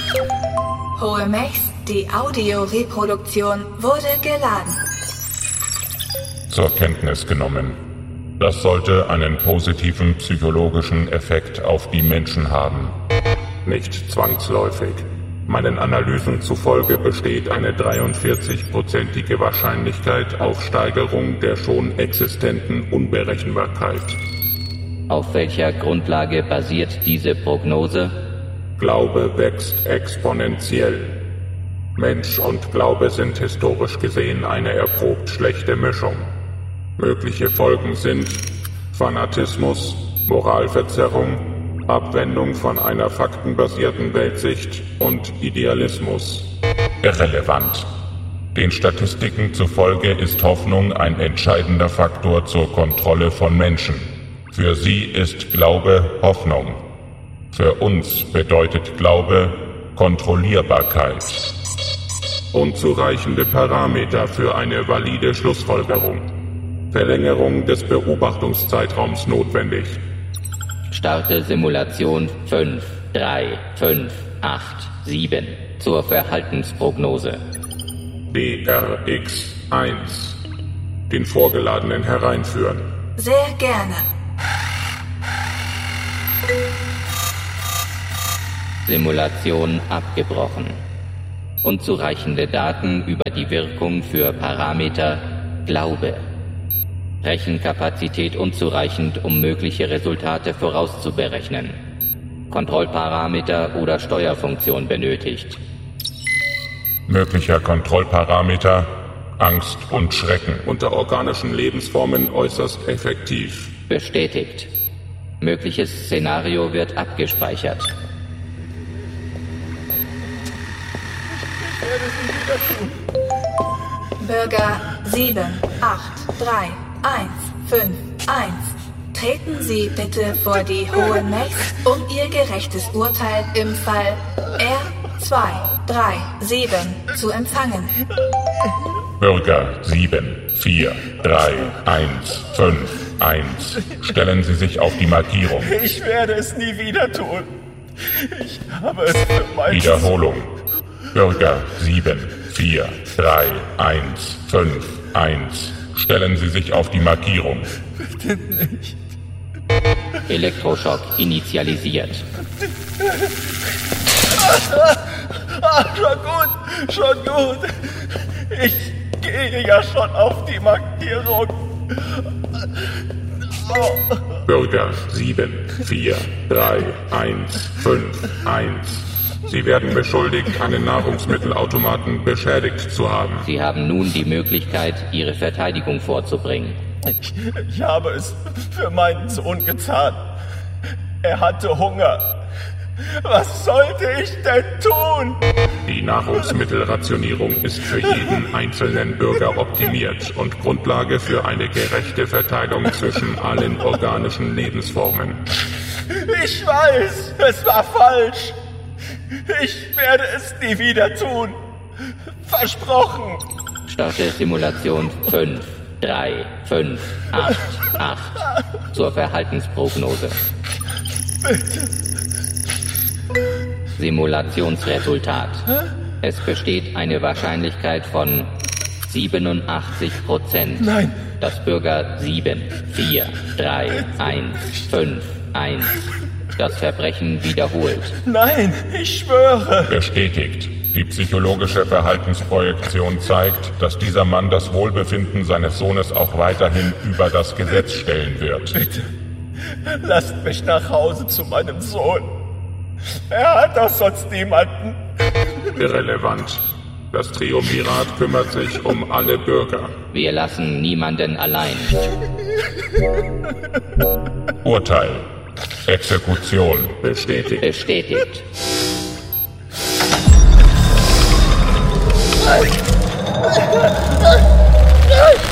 Hohe Mechs, die Audioreproduktion wurde geladen. Zur Kenntnis genommen. Das sollte einen positiven psychologischen Effekt auf die Menschen haben. Nicht zwangsläufig. Meinen Analysen zufolge besteht eine 43-prozentige Wahrscheinlichkeit auf Steigerung der schon existenten Unberechenbarkeit. Auf welcher Grundlage basiert diese Prognose? Glaube wächst exponentiell. Mensch und Glaube sind historisch gesehen eine erprobt schlechte Mischung. Mögliche Folgen sind Fanatismus, Moralverzerrung, Abwendung von einer faktenbasierten Weltsicht und Idealismus. Irrelevant. Den Statistiken zufolge ist Hoffnung ein entscheidender Faktor zur Kontrolle von Menschen. Für sie ist Glaube Hoffnung. Für uns bedeutet Glaube Kontrollierbarkeit. Unzureichende Parameter für eine valide Schlussfolgerung. Verlängerung des Beobachtungszeitraums notwendig. Starte Simulation 5, 3, 5, 8, 7 zur Verhaltensprognose. DRX1. Den Vorgeladenen hereinführen. Sehr gerne. Simulation abgebrochen. Unzureichende Daten über die Wirkung für Parameter Glaube. Rechenkapazität unzureichend, um mögliche Resultate vorauszuberechnen. Kontrollparameter oder Steuerfunktion benötigt. Möglicher Kontrollparameter Angst und Schrecken unter organischen Lebensformen äußerst effektiv. Bestätigt. Mögliches Szenario wird abgespeichert. Bürger 7, 8, 3, 1, 5, 1. Treten Sie bitte vor die Hohen Mechs, um Ihr gerechtes Urteil im Fall R237 zu empfangen. Bürger 7, 4, 3, 1, 5, 1. Stellen Sie sich auf die Markierung. Ich werde es nie wieder tun. Ich habe es für mein... Wiederholung. Bürger 7, 4, 3, 1, 5, 1. Stellen Sie sich auf die Markierung. Bitte nicht. Elektroschock initialisiert. Schon gut. Ich gehe ja schon auf die Markierung. Bürger 7, 4, 3, 1, 5, 1. Sie werden beschuldigt, einen Nahrungsmittelautomaten beschädigt zu haben. Sie haben nun die Möglichkeit, Ihre Verteidigung vorzubringen. Ich habe es für meinen Sohn getan. Er hatte Hunger. Was sollte ich denn tun? Die Nahrungsmittelrationierung ist für jeden einzelnen Bürger optimiert und Grundlage für eine gerechte Verteilung zwischen allen organischen Lebensformen. Ich weiß, es war falsch. Ich werde es nie wieder tun. Versprochen. Starte Simulation 5, 3, 5, 8, 8 zur Verhaltensprognose. Bitte. Simulationsresultat. Es besteht eine Wahrscheinlichkeit von 87%. Nein. Dass Bürger 7, 4, 3, 1, 5, 1 das Verbrechen wiederholt. Nein, ich schwöre. Bestätigt. Die psychologische Verhaltensprojektion zeigt, dass dieser Mann das Wohlbefinden seines Sohnes auch weiterhin über das Gesetz stellen wird. Bitte, lasst mich nach Hause zu meinem Sohn. Er hat doch sonst niemanden. Irrelevant. Das Triumvirat kümmert sich um alle Bürger. Wir lassen niemanden allein. Urteil. Exekution. Bestätigt. Bestätigt.